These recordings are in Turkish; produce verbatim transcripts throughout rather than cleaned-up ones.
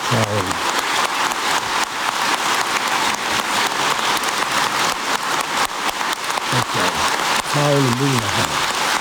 Sağ olun. Çok sağ olun. Sağ olun. Buyurun efendim.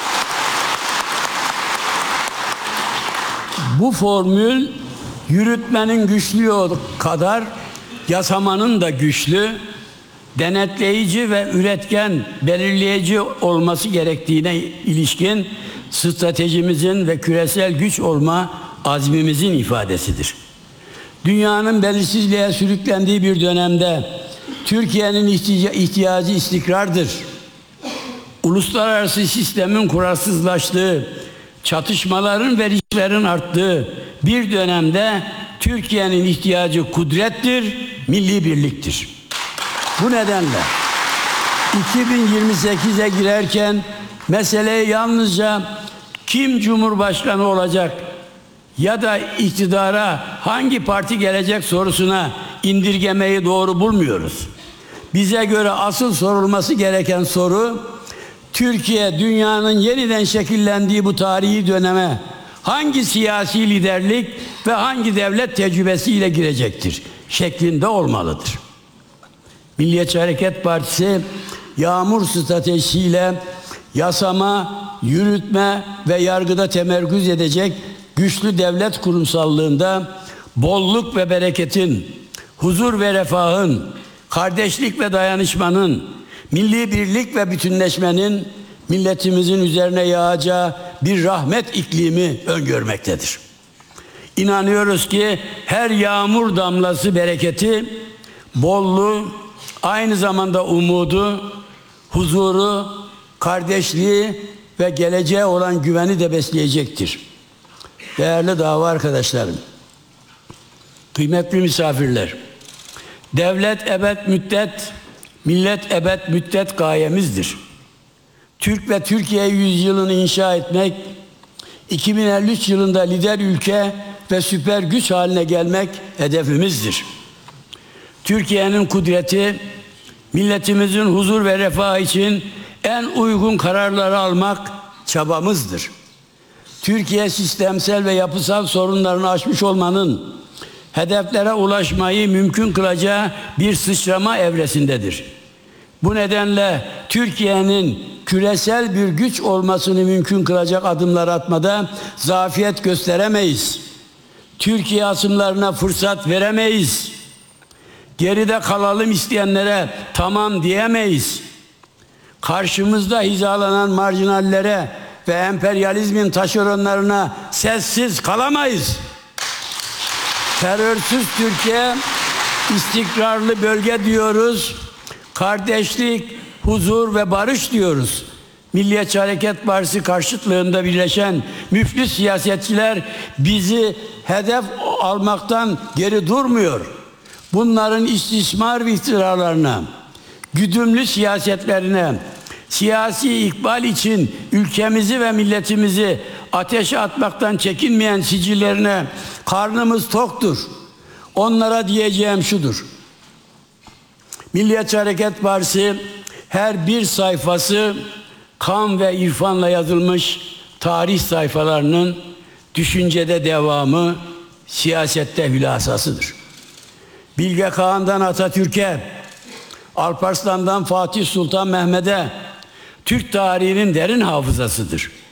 Bu formül yürütmenin güçlü kadar yasamanın da güçlü, denetleyici ve üretken, belirleyici olması gerektiğine ilişkin stratejimizin ve küresel güç olma azmimizin ifadesidir. Dünyanın belirsizliğe sürüklendiği bir dönemde Türkiye'nin ihtiyacı istikrardır. Uluslararası sistemin kurarsızlaştığı, çatışmaların ve risklerin arttığı bir dönemde Türkiye'nin ihtiyacı kudrettir, milli birliktir. Bu nedenle iki bin yirmi sekize girerken meseleyi yalnızca kim Cumhurbaşkanı olacak ya da iktidara hangi parti gelecek sorusuna indirgemeyi doğru bulmuyoruz. Bize göre asıl sorulması gereken soru, Türkiye dünyanın yeniden şekillendiği bu tarihi döneme hangi siyasi liderlik ve hangi devlet tecrübesiyle girecektir şeklinde olmalıdır. Milliyetçi Hareket Partisi yağmur stratejisiyle yasama, yürütme ve yargıda temerküz edecek güçlü devlet kurumsallığında bolluk ve bereketin, huzur ve refahın, kardeşlik ve dayanışmanın, milli birlik ve bütünleşmenin milletimizin üzerine yağacağı bir rahmet iklimi öngörmektedir. İnanıyoruz ki her yağmur damlası bereketi, bolluğu, aynı zamanda umudu, huzuru, kardeşliği ve geleceğe olan güveni de besleyecektir. Değerli dava arkadaşlarım, kıymetli misafirler, devlet ebed müddet, millet ebed müddet gayemizdir. Türk ve Türkiye yüzyılını inşa etmek, iki bin elli üç yılında lider ülke ve süper güç haline gelmek hedefimizdir. Türkiye'nin kudreti, milletimizin huzur ve refah için en uygun kararları almak çabamızdır. Türkiye sistemsel ve yapısal sorunlarını aşmış olmanın hedeflere ulaşmayı mümkün kılacağı bir sıçrama evresindedir. Bu nedenle Türkiye'nin küresel bir güç olmasını mümkün kılacak adımlar atmada zafiyet gösteremeyiz. Türkiye asımlarına fırsat veremeyiz. Geride kalalım isteyenlere tamam diyemeyiz. Karşımızda hizalanan marjinallere ve emperyalizmin taşeronlarına sessiz kalamayız. Terörsüz Türkiye, istikrarlı bölge diyoruz. Kardeşlik, huzur ve barış diyoruz. Milliyetçi Hareket Partisi karşıtlığında birleşen müflis siyasetçiler bizi hedef almaktan geri durmuyor. Bunların istismar ve iftiralarına, güdümlü siyasetlerine, siyasi ikbal için ülkemizi ve milletimizi ateşe atmaktan çekinmeyen sicillerine karnımız toktur. Onlara diyeceğim şudur: Milliyetçi Hareket Partisi her bir sayfası kan ve irfanla yazılmış tarih sayfalarının düşüncede devamı, siyasette hülasasıdır. Bilge Kağan'dan Atatürk'e, Alparslan'dan Fatih Sultan Mehmet'e Türk tarihinin derin hafızasıdır.